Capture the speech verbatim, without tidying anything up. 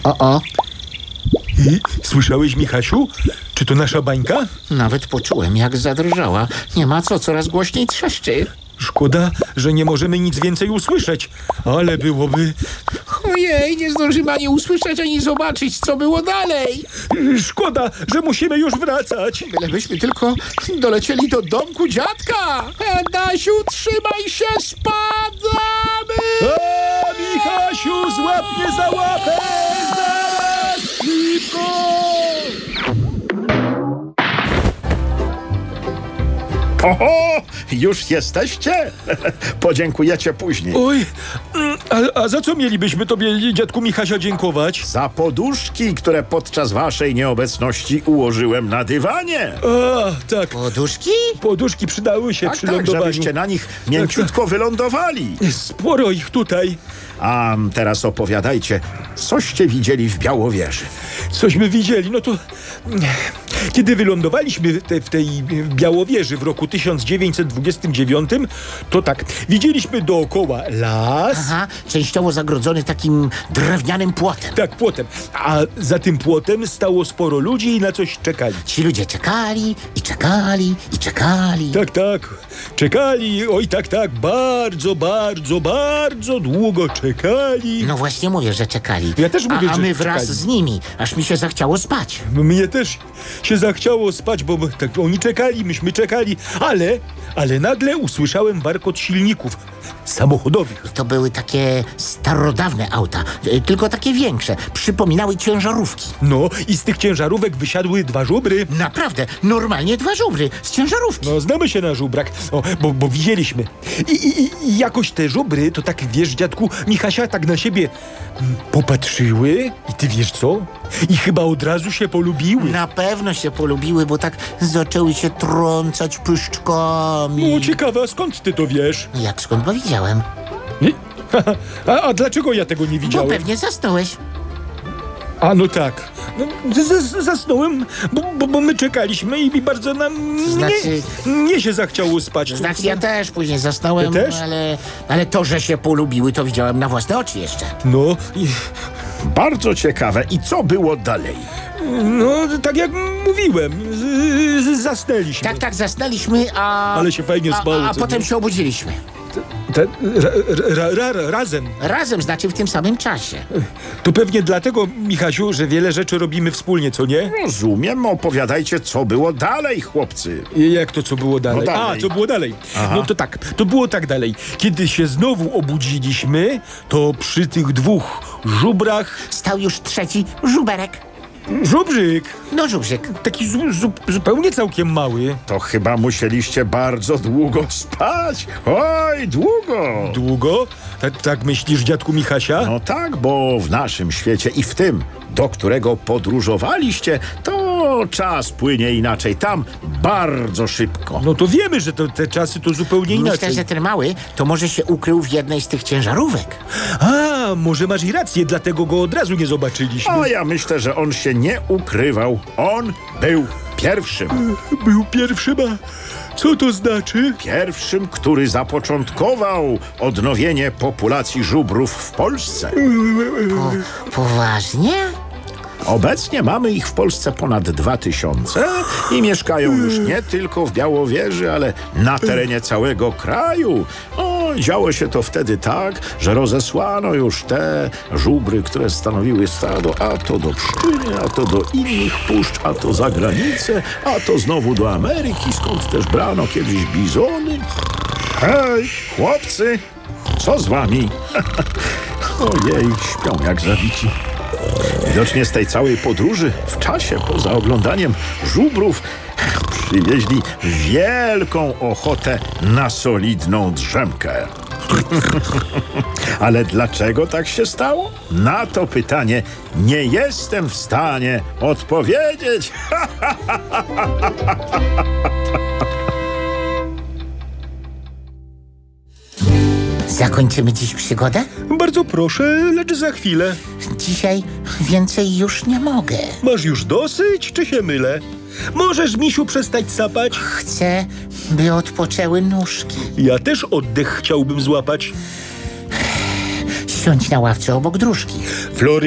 O, o, I słyszałeś, Michasiu? Czy to nasza bańka? nawet poczułem, jak zadrżała. Nie ma co, coraz głośniej trzeszczy. Szkoda, że nie możemy nic więcej usłyszeć, ale byłoby... Ojej, nie zdążymy ani usłyszeć, ani zobaczyć, co było dalej. Szkoda, że musimy już wracać. Bylebyśmy tylko dolecieli do domku dziadka. Adasiu, trzymaj się, spadamy! A, Michasiu, złap mnie za łapę! Zaraz! Szybko! Oho, już jesteście? Podziękujecie później. Oj, mm, a, a za co mielibyśmy tobie, dziadku Michasia, dziękować? Za poduszki, które podczas waszej nieobecności ułożyłem na dywanie. A, tak, Poduszki? poduszki przydały się Tak, przy tak, lądowaniu. żebyście na nich mięciutko wylądowali. Sporo ich tutaj. A teraz opowiadajcie, coście widzieli w Białowieży? Cośmy widzieli, no to... Kiedy wylądowaliśmy te, w tej Białowieży w roku tysiąc dziewięćset dwudziestym dziewiątym, to tak, widzieliśmy dookoła las, Aha, częściowo zagrodzony takim drewnianym płotem. tak, płotem, a za tym płotem stało sporo ludzi i na coś czekali. Ci ludzie czekali i czekali i czekali. Tak, tak, czekali, oj tak, tak, bardzo, bardzo, bardzo długo czekali. No właśnie mówię, że czekali. Ja też mówię, a, a że my wraz czekali. z nimi, aż mi się zachciało spać. Mnie też się zachciało spać, bo tak oni czekali, myśmy czekali, ale, ale nagle usłyszałem warkot silników samochodowych. To były takie starodawne auta, y, tylko takie większe. Przypominały ciężarówki. No i z tych ciężarówek wysiadły dwa żubry. Naprawdę, normalnie dwa żubry z ciężarówki. No, znamy się na żubrach, o, bo, bo widzieliśmy. I, i, I jakoś te żubry, to tak, wiesz, dziadku Michasia, tak na siebie mm, popatrzyły i ty wiesz co? I chyba od razu się polubiły. Na pewno się polubiły, bo tak zaczęły się trącać pyszczkami. No, ciekawe, a skąd ty to wiesz? Jak skąd, bo widziałem. Nie? A, a dlaczego ja tego nie Bo widziałem? pewnie zasnąłeś. A no tak. No, z- z- zasnąłem, bo, bo, bo my czekaliśmy i mi bardzo nam Znaczy- nie, nie się zachciało spać. Znaczy ja też później zasnąłem, Ty też? ale, ale to, że się polubiły, to widziałem na własne oczy jeszcze. No, i, Bardzo ciekawe. I co było dalej? no tak jak mówiłem, z, z, zasnęliśmy. Tak, tak, zasnęliśmy, a... Ale się fajnie a, spało, A, a co potem nie? się obudziliśmy. Te, ra, ra, ra, razem. Razem, znaczy w tym samym czasie. To pewnie dlatego, Michasiu, że wiele rzeczy robimy wspólnie, co nie? Rozumiem, opowiadajcie, co było dalej, chłopcy. I jak to, co było dalej? No dalej. A, co było dalej? Aha. No to tak, to było tak dalej. Kiedy się znowu obudziliśmy, to przy tych dwóch żubrach... Stał już trzeci żuberek. Żubrzyk! No żubrzyk. Taki zu, zu, zupełnie całkiem mały. To chyba musieliście bardzo długo spać. Oj, długo. Długo? Tak, tak myślisz, dziadku Michasia? No tak, bo w naszym świecie i w tym, do którego podróżowaliście, to czas płynie inaczej. Tam bardzo szybko. No to wiemy, że to, te czasy to zupełnie inaczej. Myślę, że ten mały to może się ukrył w jednej z tych ciężarówek. A, może masz i rację, dlatego go od razu nie zobaczyliśmy. A ja myślę, że on się nie ukrywał. On był pierwszym. Był pierwszy, a co to znaczy? Pierwszym, który zapoczątkował odnowienie populacji żubrów w Polsce. Po, poważnie? Obecnie mamy ich w Polsce ponad dwa tysiące i mieszkają już nie tylko w Białowieży, ale na terenie całego kraju. O, działo się to wtedy tak, że rozesłano już te żubry, które stanowiły stado, a to do Pszczyny, a to do innych puszcz, a to za granicę, a to znowu do Ameryki, skąd też brano kiedyś bizony. Hej, chłopcy, co z wami? Ojej, śpią jak zabici. Widocznie z tej całej podróży w czasie poza oglądaniem żubrów przywieźli wielką ochotę na solidną drzemkę. Ale dlaczego tak się stało? Na to pytanie nie jestem w stanie odpowiedzieć. Zakończymy dziś przygodę? Bardzo proszę, lecz za chwilę. Dzisiaj więcej już nie mogę. Masz już dosyć, czy się mylę? Możesz, misiu, przestać sapać? Chcę, by odpoczęły nóżki. Ja też oddech chciałbym złapać. Siądź na ławce obok dróżki. Flory